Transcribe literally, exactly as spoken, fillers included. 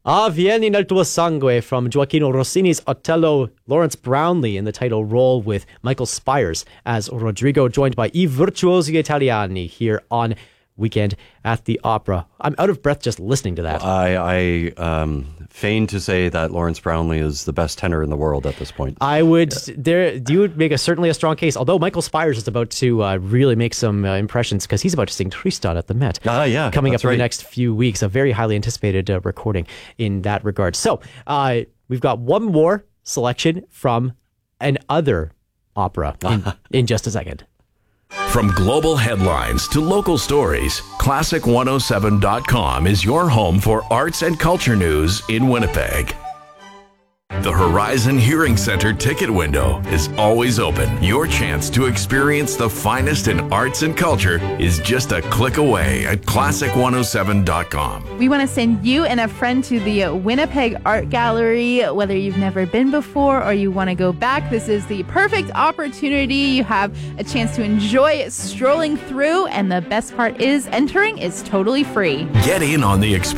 Ah, Vieni nel tuo sangue from Gioacchino Rossini's Otello, Lawrence Brownlee in the title role with Michael Spires as Rodrigo, joined by I Virtuosi Italiani here on Weekend at the Opera. I'm out of breath just listening to that. I, I um, feign to say that Lawrence Brownlee is the best tenor in the world at this point. I would, there, you would make a certainly a strong case, although Michael Spires is about to uh, really make some uh, impressions because he's about to sing Tristan at the Met. Ah, yeah. Coming up in right. the next few weeks. A very highly anticipated uh, recording in that regard. So uh, we've got one more selection from an other opera in, in just a second. From global headlines to local stories, classic one oh seven dot com is your home for arts and culture news in Winnipeg. The Horizon Hearing Center ticket window is always open. Your chance to experience the finest in arts and culture is just a click away at classic one oh seven dot com. We want to send you and a friend to the Winnipeg Art Gallery. Whether you've never been before or you want to go back, this is the perfect opportunity. You have a chance to enjoy strolling through, and the best part is entering is totally free. Get in on the experience.